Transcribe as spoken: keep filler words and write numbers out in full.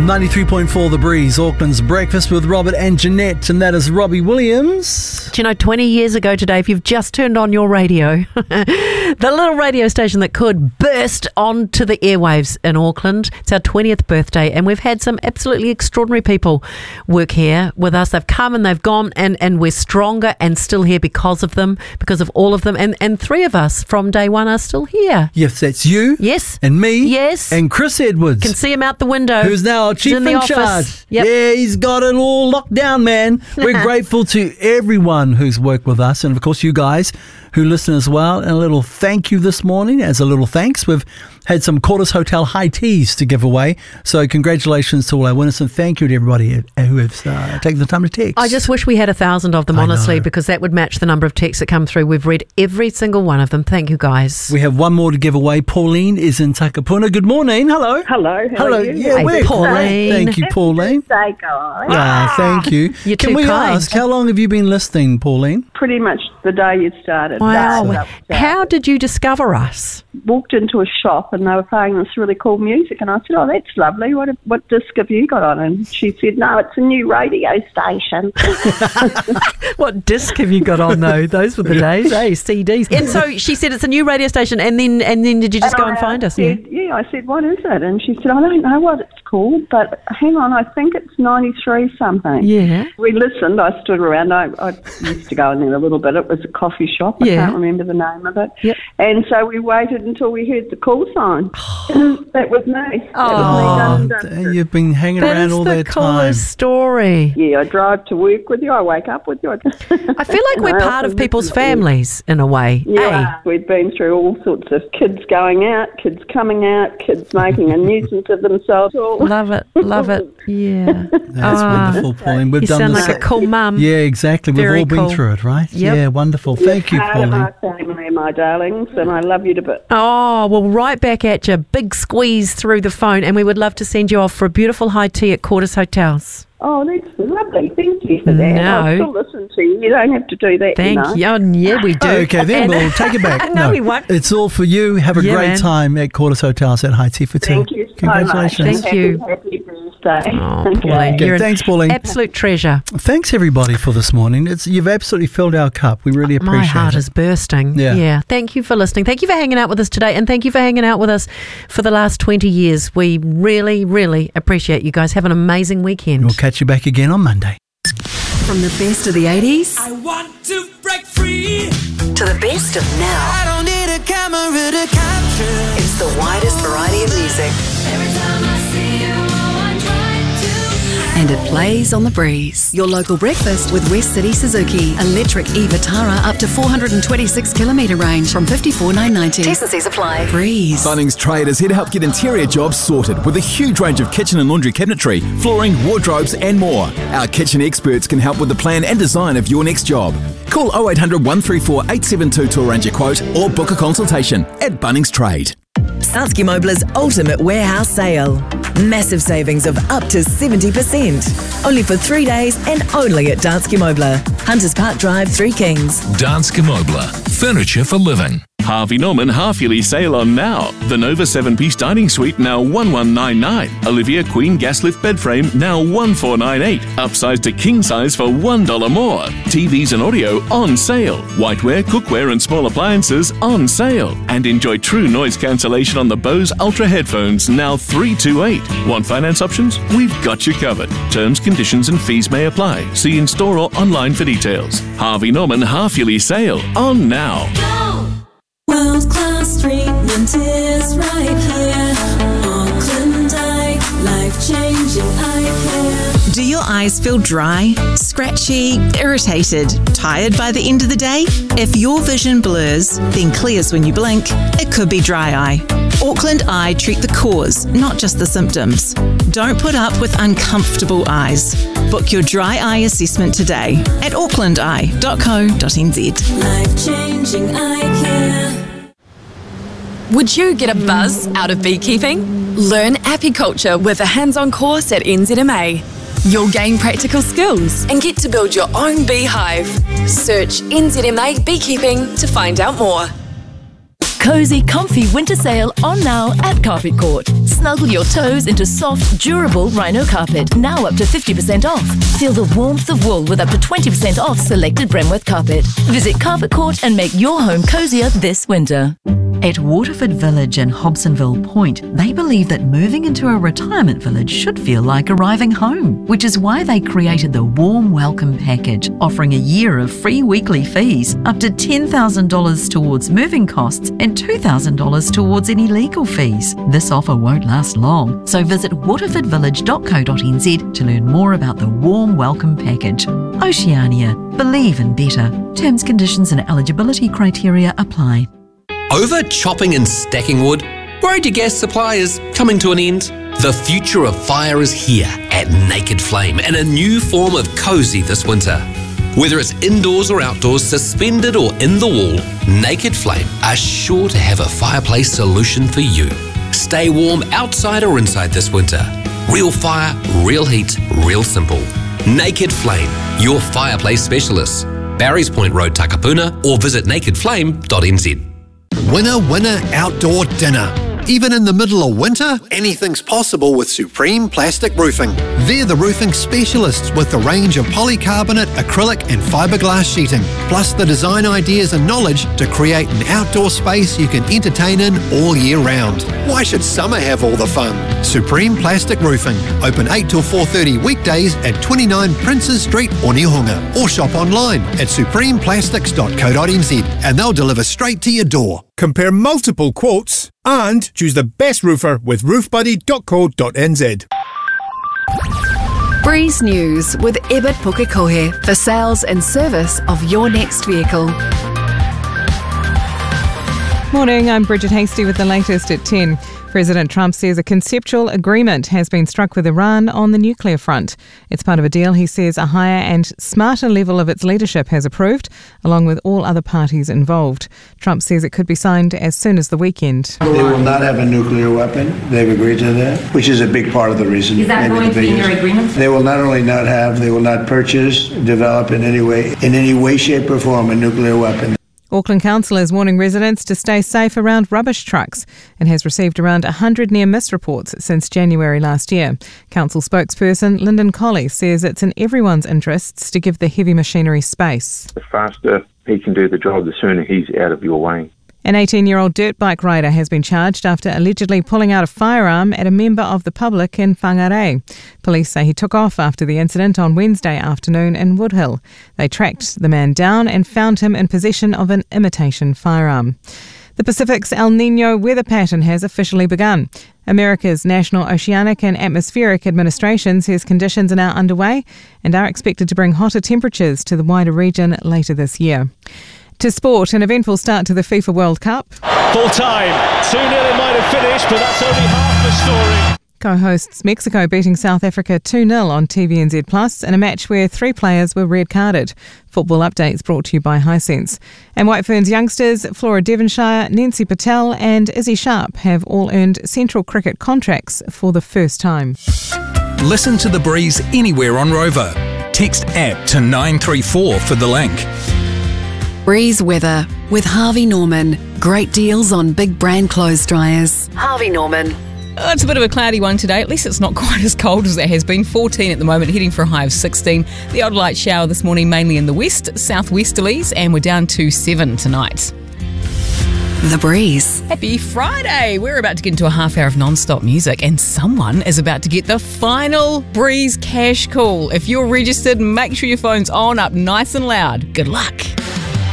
ninety-three point four The Breeze, Auckland's Breakfast with Robert and Jeanette, and that is Robbie Williams. Do you know, twenty years ago today, if you've just turned on your radio, the little radio station that could burst onto the airwaves in Auckland, it's our twentieth birthday, and we've had some absolutely extraordinary people work here with us. They've come and they've gone, and, and we're stronger and still here because of them, because of all of them, and, and three of us from day one are still here. Yes, that's you. Yes. And me. Yes. And Chris Edwards. Can see him out the window. Who's now our chief in, in the charge. Yep. Yeah, he's got it all locked down, man. We're grateful to everyone who's worked with us, and of course you guys who listen as well. And a little thank you this morning. As a little thanks, we've had some Quarters Hotel high teas to give away. So congratulations to all our winners, and thank you to everybody who has uh, taken the time to text. I just wish we had a thousand of them, I honestly, know. because that would match the number of texts that come through. We've read every single one of them. Thank you, guys. We have one more to give away. Pauline is in Takapuna. Good morning. Hello. Hello. How Hello. Are you? Yeah, Hey, we're Pauline. great. Thank you, Pauline. Say, guys. Yeah, thank you. You're Can too we kind. ask, how long have you been listening, Pauline? Pretty much the day you started. Wow. That's what I How did you discover us? walked into a shop and they were playing this really cool music, and I said, "Oh, that's lovely. What what disc have you got on?" And she said, "No, it's a new radio station." What disc have you got on, though? Those were the days, eh? C Ds. And so she said it's a new radio station, and then and then did you just go and I find us? Said, yeah, I said, "What is it?" And she said, "I don't know what it's called, but hang on, I think it's ninety-three something." Yeah. We listened. I stood around. I, I used to go in there a little bit. It was a coffee shop. I Yeah. can't remember the name of it. Yep. And so we waited until we heard the call sign. That was me. That Oh, was me done, done. th- you've been hanging That around is all the that time. coolest story. Yeah, I drive to work with you. I wake up with you. I feel like we're I part often of people's listen to you. families in a way. Yeah, we've been through all sorts of kids going out, kids coming out, kids making a nuisance of themselves. Eh? Love it, love it. Yeah. That's Ah. wonderful, Pauline. We've You done sound the like a sa- cool mum. Yeah, exactly. We've Very all been cool. through it, right? Yep. Yeah, wonderful. Thank you, Part of Pauline. my family, my darlings, and I love you to bits. Oh, well, right back at you. Big squeeze through the phone, and we would love to send you off for a beautiful high tea at Quarters Hotels. Oh, that's lovely. Thank you for that. No. I'll still listen to you. You don't have to do that, Thank you know. you. Oh, yeah, we do. Okay, then And- we'll take it back. No, we won't. It's all for you. Have a Yeah, great man. time at Quarters Hotels at High Tea for Two. Thank you so Congratulations. much. Thank happy, you. Happy birthday. Oh, Okay. Pauline, Okay, you're an thanks, Pauline. absolute treasure. Thanks, everybody, for this morning. It's You've absolutely filled our cup. We really appreciate My heart it. is bursting. Yeah. yeah. Thank you for listening. Thank you for hanging out with us today. And thank you for hanging out with us for the last twenty years. We really, really appreciate you guys. Have an amazing weekend. We'll catch you back again on Monday. From the best of the eighties I want to break free. to the best of now, I don't need a camera to capture. it's the widest variety of music. Every time I see you, oh, I try to. And it plays on The Breeze. Your local breakfast with West City Suzuki. Electric e-Vitara up to four hundred twenty-six kilometre range from fifty-four thousand nine hundred ninety. T's and C's apply. Breeze. Bunnings Trade is here to help get interior jobs sorted with a huge range of kitchen and laundry cabinetry, flooring, wardrobes and more. Our kitchen experts can help with the plan and design of your next job. Call oh eight hundred, one three four, eight seven two to arrange a quote or book a consultation at Bunnings Trade. Danske Møbler's ultimate warehouse sale. Massive savings of up to seventy percent. Only for three days and only at Danske Møbler. Hunters Park Drive, Three Kings. Danske Møbler, furniture for living. Harvey Norman half-yearly sale on now. The Nova seven-piece dining suite now one one nine nine. Olivia Queen gas lift bed frame now one four nine eight. Upsize to king size for one dollar more. T Vs and audio on sale. Whiteware, cookware and small appliances on sale. And enjoy true noise cancellation on the Bose Ultra headphones now three two eight. Want finance options? We've got you covered. Terms, conditions and fees may apply. See in store or online for details. Harvey Norman half-yearly sale on now. World class treatment is right here. Auckland Eye, life changing eye care. Do your eyes feel dry, scratchy, irritated, tired by the end of the day? If your vision blurs, then clears when you blink, it could be dry eye. Auckland Eye treat the cause, not just the symptoms. Don't put up with uncomfortable eyes. Book your dry eye assessment today at auckland eye dot co dot n z. Life changing eye care. Would you get a buzz out of beekeeping? Learn apiculture with a hands-on course at N Z M A. You'll gain practical skills and get to build your own beehive. Search N Z M A Beekeeping to find out more. cosy, comfy winter sale on now at Carpet Court. Snuggle your toes into soft, durable rhino carpet, now up to fifty percent off. Feel the warmth of wool with up to twenty percent off selected Bremworth carpet. Visit Carpet Court and make your home cozier this winter. At Waterford Village in Hobsonville Point, they believe that moving into a retirement village should feel like arriving home, which is why they created the Warm Welcome Package, offering a year of free weekly fees, up to ten thousand dollars towards moving costs and two thousand dollars towards any legal fees. This offer won't last long, so visit waterford village dot co dot n z to learn more about the Warm Welcome Package. Oceania, believe in better. Terms, conditions and eligibility criteria apply. Over chopping and stacking wood? Worried your gas supply is coming to an end? The future of fire is here at Naked Flame in a new form of cosy this winter. Whether it's indoors or outdoors, suspended or in the wall, Naked Flame are sure to have a fireplace solution for you. Stay warm outside or inside this winter. Real fire, real heat, real simple. Naked Flame, your fireplace specialists. Barry's Point Road, Takapuna, or visit naked flame dot n z. Winner, winner, outdoor dinner. Even in the middle of winter, anything's possible with Supreme Plastic Roofing. They're the roofing specialists with the range of polycarbonate, acrylic and fiberglass sheeting, plus the design ideas and knowledge to create an outdoor space you can entertain in all year round. Why should summer have all the fun? Supreme Plastic Roofing, open eight till four thirty weekdays at twenty-nine Princes Street, Onehunga, or shop online at supreme plastics dot co dot n z and they'll deliver straight to your door. Compare multiple quotes and choose the best roofer with roof buddy dot co dot n z. Breeze News with Ebert Pukekohe for sales and service of your next vehicle. Morning, I'm Bridget Hasty with the latest at ten. President Trump says a conceptual agreement has been struck with Iran on the nuclear front. It's part of a deal he says a higher and smarter level of its leadership has approved, along with all other parties involved. Trump says it could be signed as soon as the weekend. They will not have a nuclear weapon. They've agreed to that, which is a big part of the reason. Is that going to be in your agreement? They will not only not have, they will not purchase, develop in any way, in any way, shape or form a nuclear weapon. Auckland Council is warning residents to stay safe around rubbish trucks and has received around one hundred near-miss reports since January last year. Council spokesperson Lyndon Colley says it's in everyone's interests to give the heavy machinery space. The faster he can do the job, the sooner he's out of your way. An eighteen-year-old dirt bike rider has been charged after allegedly pulling out a firearm at a member of the public in Whangarei. Police say he took off after the incident on Wednesday afternoon in Woodhill. They tracked the man down and found him in possession of an imitation firearm. The Pacific's El Niño weather pattern has officially begun. America's National Oceanic and Atmospheric Administration says conditions are now underway and are expected to bring hotter temperatures to the wider region later this year. To sport, an eventful start to the FIFA World Cup. Full time. two nil it might have finished, but that's only half the story. Co-hosts Mexico beating South Africa two nil on T V N Z Plus in a match where three players were red-carded. Football updates brought to you by Hisense. And White Ferns youngsters Flora Devonshire, Nancy Patel and Izzy Sharp have all earned Central Cricket contracts for the first time. Listen to The Breeze anywhere on Rover. Text app to nine three four for the link. Breeze weather with Harvey Norman. Great deals on big brand clothes dryers. Harvey Norman. Oh, it's a bit of a cloudy one today. At least it's not quite as cold as it has been. fourteen at the moment, heading for a high of sixteen. The odd light shower this morning, mainly in the west, southwesterlies, and we're down to seven tonight. The Breeze. Happy Friday! We're about to get into a half hour of non-stop music, and someone is about to get the final Breeze cash call. If you're registered, make sure your phone's on up nice and loud. Good luck.